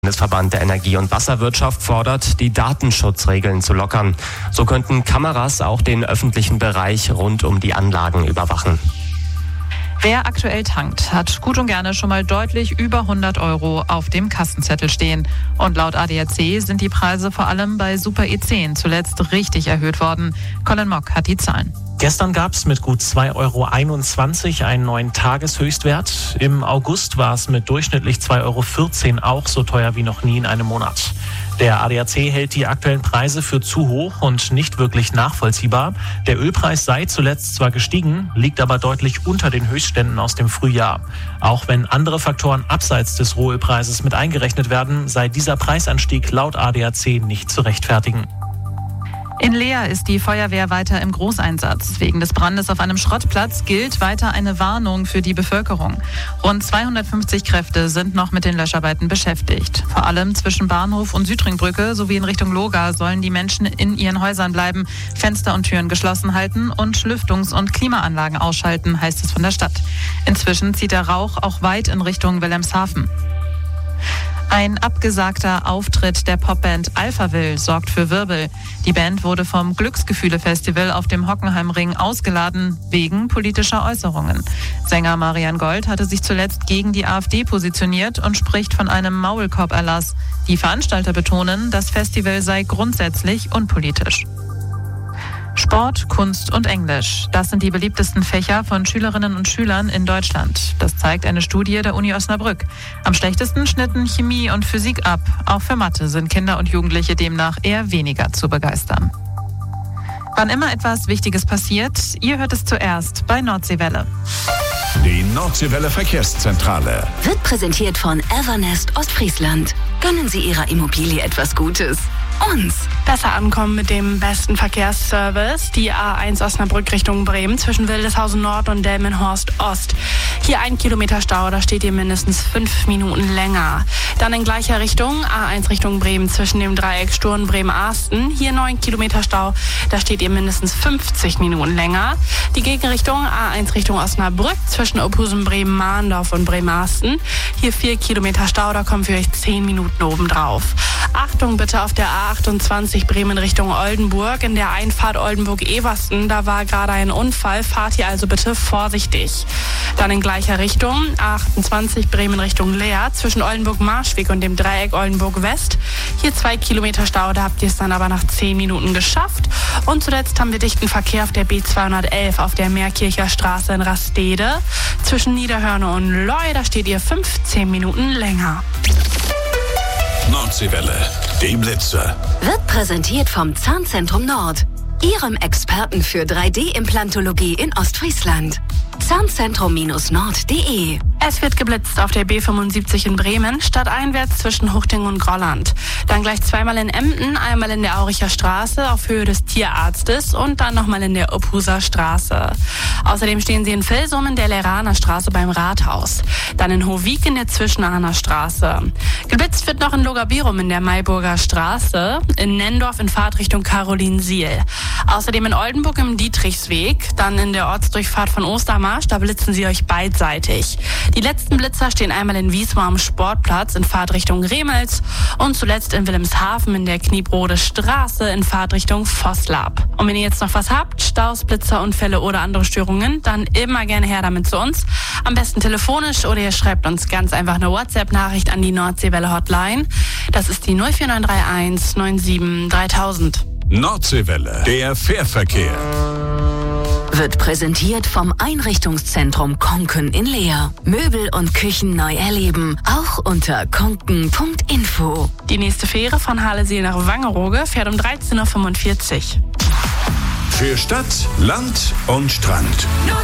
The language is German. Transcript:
Der Bundesverband der Energie- und Wasserwirtschaft fordert, die Datenschutzregeln zu lockern. So könnten Kameras auch den öffentlichen Bereich rund um die Anlagen überwachen. Wer aktuell tankt, hat gut und gerne schon mal deutlich über 100 € auf dem Kassenzettel stehen. Und laut ADAC sind die Preise vor allem bei Super E10 zuletzt richtig erhöht worden. Colin Mock hat die Zahlen. Gestern gab es mit gut 2,21 € einen neuen Tageshöchstwert. Im August war es mit durchschnittlich 2,14 € auch so teuer wie noch nie in einem Monat. Der ADAC hält die aktuellen Preise für zu hoch und nicht wirklich nachvollziehbar. Der Ölpreis sei zuletzt zwar gestiegen, liegt aber deutlich unter den Höchstständen aus dem Frühjahr. Auch wenn andere Faktoren abseits des Rohölpreises mit eingerechnet werden, sei dieser Preisanstieg laut ADAC nicht zu rechtfertigen. In Leer ist die Feuerwehr weiter im Großeinsatz. Wegen des Brandes auf einem Schrottplatz gilt weiter eine Warnung für die Bevölkerung. Rund 250 Kräfte sind noch mit den Löscharbeiten beschäftigt. Vor allem zwischen Bahnhof und Südringbrücke sowie in Richtung Loga sollen die Menschen in ihren Häusern bleiben, Fenster und Türen geschlossen halten und Lüftungs- und Klimaanlagen ausschalten, heißt es von der Stadt. Inzwischen zieht der Rauch auch weit in Richtung Wilhelmshaven. Ein abgesagter Auftritt der Popband Alphaville sorgt für Wirbel. Die Band wurde vom Glücksgefühle-Festival auf dem Hockenheimring ausgeladen, wegen politischer Äußerungen. Sänger Marian Gold hatte sich zuletzt gegen die AfD positioniert und spricht von einem Maulkorb-Erlass. Die Veranstalter betonen, das Festival sei grundsätzlich unpolitisch. Sport, Kunst und Englisch. Das sind die beliebtesten Fächer von Schülerinnen und Schülern in Deutschland. Das zeigt eine Studie der Uni Osnabrück. Am schlechtesten schnitten Chemie und Physik ab. Auch für Mathe sind Kinder und Jugendliche demnach eher weniger zu begeistern. Wann immer etwas Wichtiges passiert, ihr hört es zuerst bei Nordseewelle. Die Nordseewelle Verkehrszentrale wird präsentiert von Evernest Ostfriesland. Gönnen Sie Ihrer Immobilie etwas Gutes. Uns. Besser ankommen mit dem besten Verkehrsservice. Die A1 Osnabrück Richtung Bremen zwischen Wildeshausen Nord und Delmenhorst Ost. Hier 1 Kilometer Stau, da steht ihr mindestens 5 Minuten länger. Dann in gleicher Richtung A1 Richtung Bremen zwischen dem Dreieck Sturm Bremen-Arsten. Hier 9 Kilometer Stau, da steht ihr mindestens 50 Minuten länger. Die Gegenrichtung A1 Richtung Osnabrück zwischen Opusen Bremen-Mahndorf und Bremen-Arsten. Hier 4 Kilometer Stau, da kommen für euch 10 Minuten obendrauf. Achtung bitte auf der A28 Bremen Richtung Oldenburg. In der Einfahrt Oldenburg-Eversten, da war gerade ein Unfall. Fahrt hier also bitte vorsichtig. Dann in gleicher Richtung A28 Bremen Richtung Leer zwischen Oldenburg-Marschweg und dem Dreieck Oldenburg-West. Hier 2 Kilometer Stau, da habt ihr es dann aber nach 10 Minuten geschafft. Und zuletzt haben wir dichten Verkehr auf der B211 auf der Meerkircher Straße in Rastede. Zwischen Niederhörne und Leu, da steht ihr 15 Minuten länger. Nordseewelle, die Blitze. Wird präsentiert vom Zahnzentrum Nord, Ihrem Experten für 3D-Implantologie in Ostfriesland. Zahnzentrum-nord.de. Es wird geblitzt auf der B75 in Bremen, stadteinwärts zwischen Huchting und Grolland. Dann gleich zweimal in Emden, einmal in der Auricher Straße auf Höhe des Tierarztes und dann nochmal in der Ophuser Straße. Außerdem stehen sie in Vilsum in der Leraner Straße beim Rathaus. Dann in Hovik in der Zwischenahner Straße. Geblitzt wird noch in Logabirum in der Mayburger Straße, in Nendorf in Fahrtrichtung Carolinsiel. Außerdem in Oldenburg im Dietrichsweg, dann in der Ortsdurchfahrt von Ostermarsch, da blitzen sie euch beidseitig. Die letzten Blitzer stehen einmal in Wiesmoor am Sportplatz in Fahrtrichtung Remels und zuletzt in Wilhelmshaven in der Kniebrode Straße in Fahrtrichtung Vosslab. Und wenn ihr jetzt noch was habt, Staus, Blitzer, Unfälle oder andere Störungen, dann immer gerne her damit zu uns. Am besten telefonisch oder ihr schreibt uns ganz einfach eine WhatsApp-Nachricht an die Nordseewelle Hotline. Das ist die 04931 97 3000. Nordseewelle, der Fährverkehr. Wird präsentiert vom Einrichtungszentrum Konken in Leer. Möbel und Küchen neu erleben, auch unter konken.info. Die nächste Fähre von Haleseel nach Wangerooge fährt um 13:45 Uhr. Für Stadt, Land und Strand.